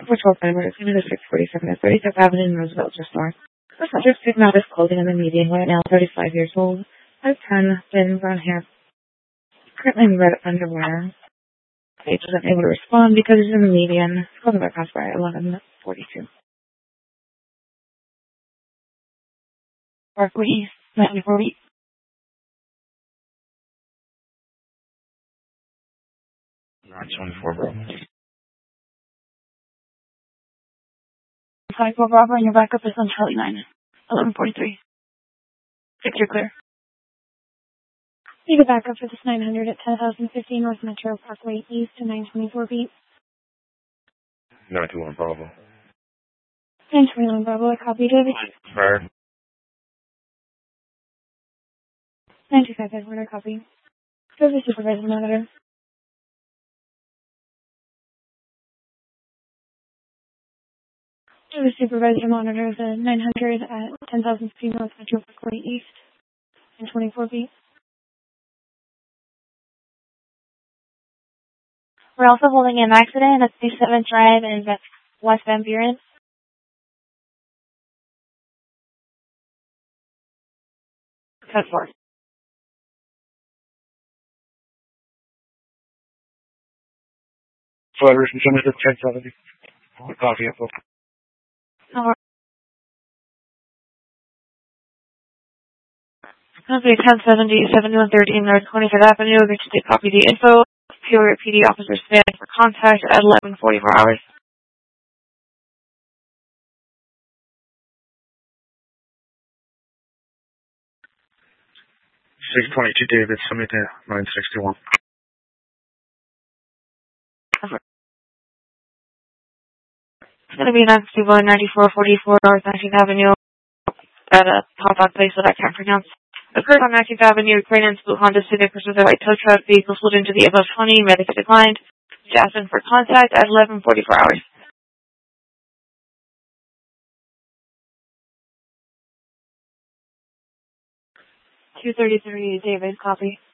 for 12 February, to 647 at 35th Avenue in Roosevelt, just north. The subject is not clothing in the median, white male, 35 years old, 5'10", thin, brown hair, currently in red underwear. Page isn't able to respond because he's in the median. Clothing by cost by 11:42. Parkway East, 94 feet. Not 24, bro. 54 Bravo, and your backup is on Charlie 9, 11:43. Picture clear. You can back up for this 900 at 10,015 North Metro Parkway East to 924 feet. 921 Bravo. 921 Bravo, I copy, David. Fire. 925 Edward, I copy. Go to the supervisor monitor. The supervisor monitor is a 900 at 10,015 North Metro Parkway East and 24 feet. We're also holding an accident at 37th Drive in West Van Buren. 10-4. Fire from Summit at 1070. Coffee up. Company 1070, 7113 North 23rd Avenue. We're going to copy the info. Peoria PD officers stand for contact at 11:44 hours. 622 David, Summit at 961. It's going to be 961, 9444 North 19th Avenue at a pop-up place that I can't pronounce. Occurred on 19th Avenue, Crane and Blue Honda Civic versus a white tow truck. Vehicle slid into the above 20. Medic declined. Jasmine for contact at 11:44 hours. 233 David, copy.